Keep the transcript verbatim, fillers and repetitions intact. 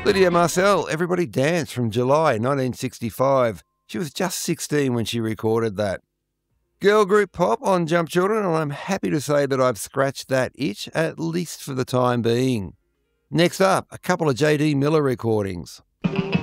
Lydia Marcel, Everybody Dance from July nineteen sixty-five. She was just sixteen when she recorded that. Girl group pop on Jump Children, and I'm happy to say that I've scratched that itch, at least for the time being. Next up, a couple of J D Miller recordings.